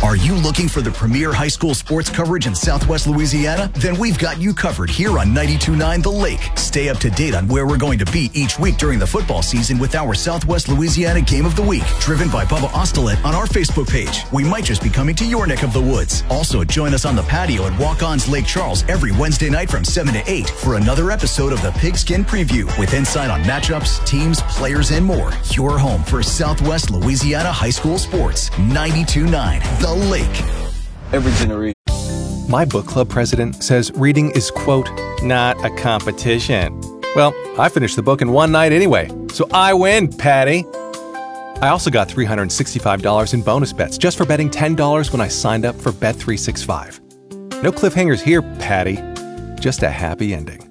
Are you looking for the premier high school sports coverage in Southwest Louisiana? Then we've got you covered here on 92.9 The Lake. Stay up to date on where we're going to be each week during the football season with our Southwest Louisiana Game of the Week, driven by Bubba Ostelet on our Facebook page. We might just be coming to your neck of the woods. Also, join us on the patio at Walk-On's Lake Charles every Wednesday night from 7 to 8 for another episode of the Pigskin Preview with insight on matchups, teams, players, and more. Your home for Southwest Louisiana high school sports. 92.9 The Lake. Every generation. My book club president says reading is, quote, not a competition. Well, I finished the book in one night anyway, so I win, Patty. I also got $365 in bonus bets just for betting $10 when I signed up for Bet365. No cliffhangers here, Patty. Just a happy ending.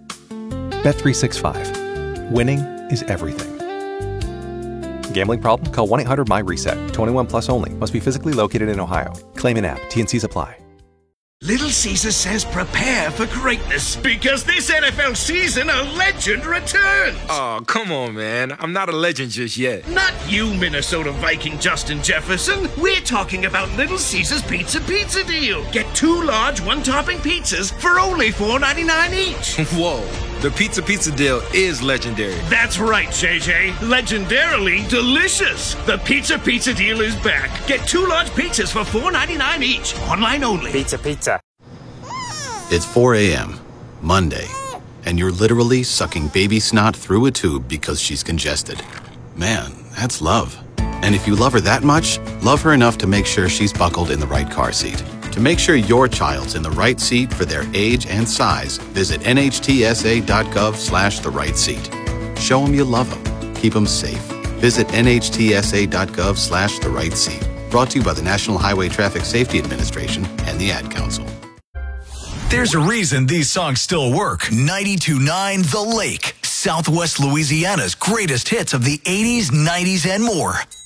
Bet365. Winning is everything. Gambling problem? Call 1-800-MY-RESET. 21 plus only. Must be physically located in Ohio. Claim in app. T&Cs apply. Little Caesar says prepare for greatness because this NFL season a legend returns. Oh, come on, man. I'm not a legend just yet. Not you, Minnesota Viking Justin Jefferson. We're talking about Little Caesar's Pizza deal. Get 2 large one-topping pizzas for only $4.99 each. Whoa. The pizza deal is legendary. That's right, JJ. Legendarily delicious. The pizza deal is back. Get 2 large pizzas for $4.99 each. Online only. Pizza. It's 4 a.m., Monday, and you're literally sucking baby snot through a tube because she's congested. Man, that's love. And if you love her that much, love her enough to make sure she's buckled in the right car seat. To make sure your child's in the right seat for their age and size, visit nhtsa.gov/the right seat. Show them you love them. Keep them safe. Visit nhtsa.gov/the right seat. Brought to you by the National Highway Traffic Safety Administration and the Ad Council. There's a reason these songs still work. 92.9 The Lake, Southwest Louisiana's greatest hits of the 80s, 90s, and more.